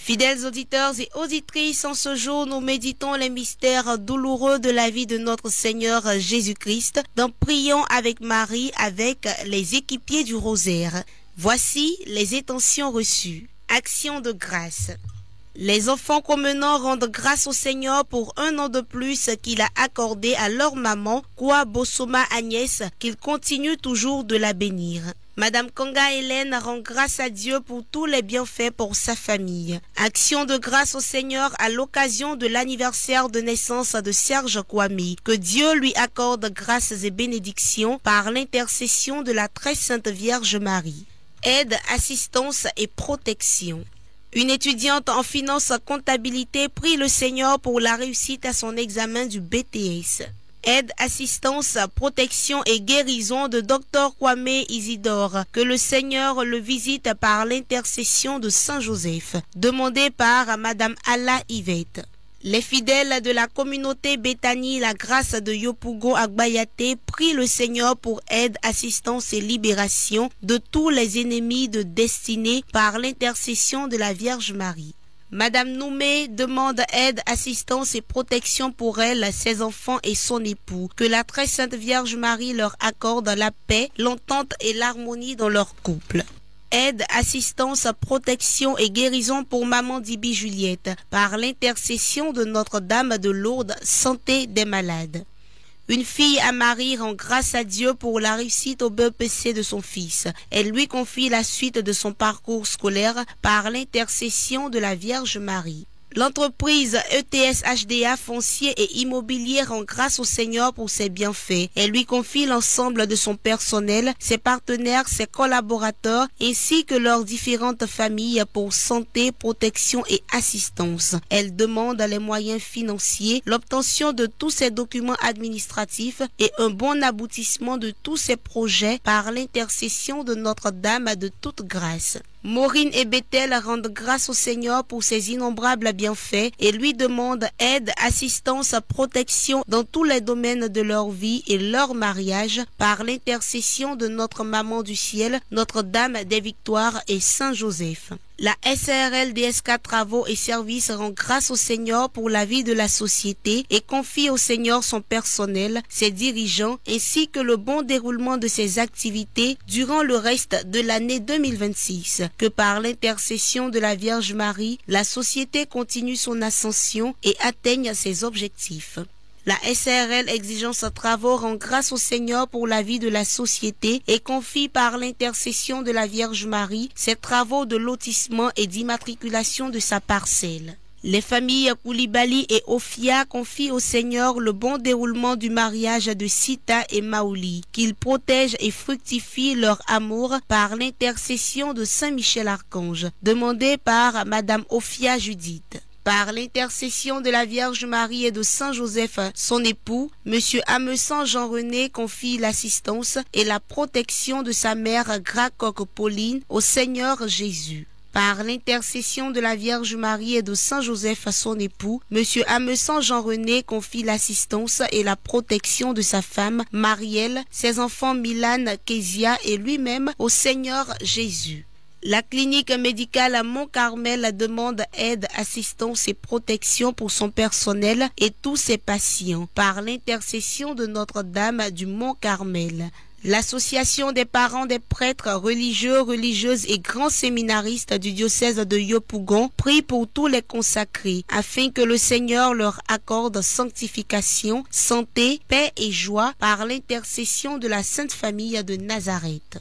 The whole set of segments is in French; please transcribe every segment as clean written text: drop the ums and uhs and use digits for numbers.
Fidèles auditeurs et auditrices, en ce jour, nous méditons les mystères douloureux de la vie de notre Seigneur Jésus-Christ. Donc, prions avec Marie, avec les équipiers du rosaire. Voici les intentions reçues. Action de grâce. Les enfants promenants rendent grâce au Seigneur pour un an de plus qu'il a accordé à leur maman, Kwa Bosoma Agnès, qu'il continue toujours de la bénir. Madame Kanga Hélène rend grâce à Dieu pour tous les bienfaits pour sa famille. Action de grâce au Seigneur à l'occasion de l'anniversaire de naissance de Serge Kwame. Que Dieu lui accorde grâces et bénédictions par l'intercession de la très sainte Vierge Marie. Aide, assistance et protection. Une étudiante en finance comptabilité prie le Seigneur pour la réussite à son examen du BTS. Aide, assistance, protection et guérison de Dr Kwame Isidore. Que le Seigneur le visite par l'intercession de Saint Joseph. Demandé par Madame Alla Yvette. Les fidèles de la communauté Béthanie, la grâce de Yopougon Agbayate, prient le Seigneur pour aide, assistance et libération de tous les ennemis de destinée par l'intercession de la Vierge Marie. Madame Noumé demande aide, assistance et protection pour elle, ses enfants et son époux. Que la très sainte Vierge Marie leur accorde la paix, l'entente et l'harmonie dans leur couple. Aide, assistance, protection et guérison pour Maman Dibi Juliette, par l'intercession de Notre-Dame de Lourdes, santé des malades. Une fille à Marie rend grâce à Dieu pour la réussite au BEPC de son fils. Elle lui confie la suite de son parcours scolaire par l'intercession de la Vierge Marie. L'entreprise ETS HDA foncier et immobilier rend grâce au Seigneur pour ses bienfaits. Elle lui confie l'ensemble de son personnel, ses partenaires, ses collaborateurs, ainsi que leurs différentes familles pour santé, protection et assistance. Elle demande les moyens financiers, l'obtention de tous ses documents administratifs et un bon aboutissement de tous ses projets par l'intercession de Notre-Dame de toute grâce. Maureen et Bethel rendent grâce au Seigneur pour ses innombrables bienfaits et lui demandent aide, assistance, protection dans tous les domaines de leur vie et leur mariage par l'intercession de notre Maman du Ciel, Notre-Dame des Victoires et Saint Joseph. La SARL DSK Travaux et Services rend grâce au Seigneur pour la vie de la société et confie au Seigneur son personnel, ses dirigeants, ainsi que le bon déroulement de ses activités durant le reste de l'année 2026. Que par l'intercession de la Vierge Marie, la société continue son ascension et atteigne ses objectifs. La SARL Exigence Travaux rend grâce au Seigneur pour la vie de la société et confie par l'intercession de la Vierge Marie ses travaux de lotissement et d'immatriculation de sa parcelle. Les familles Koulibaly et Ofia confient au Seigneur le bon déroulement du mariage de Sita et Maouli, qu'il protège et fructifie leur amour par l'intercession de Saint Michel Archange, demandé par Madame Ofia Judith. Par l'intercession de la Vierge Marie et de Saint Joseph, son époux, Monsieur Amesan Jean-René confie l'assistance et la protection de sa mère Gracoque Pauline au Seigneur Jésus. Par l'intercession de la Vierge Marie et de Saint Joseph, son époux, Monsieur Amesan Jean-René confie l'assistance et la protection de sa femme Marielle, ses enfants Milan, Kezia et lui-même au Seigneur Jésus. La clinique médicale à Mont-Carmel demande aide, assistance et protection pour son personnel et tous ses patients par l'intercession de Notre-Dame du Mont-Carmel. L'association des parents des prêtres religieux, religieuses et grands séminaristes du diocèse de Yopougon prie pour tous les consacrés afin que le Seigneur leur accorde sanctification, santé, paix et joie par l'intercession de la Sainte Famille de Nazareth.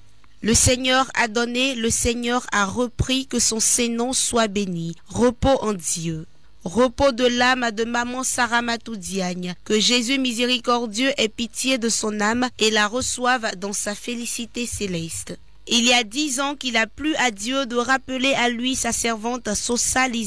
Le Seigneur a donné, le Seigneur a repris, que son Saint-Nom soit béni. Repos en Dieu. Repos de l'âme de Maman Saramatou Diagne. Que Jésus miséricordieux ait pitié de son âme et la reçoive dans sa félicité céleste. Il y a 10 ans qu'il a plu à Dieu de rappeler à lui sa servante Sosa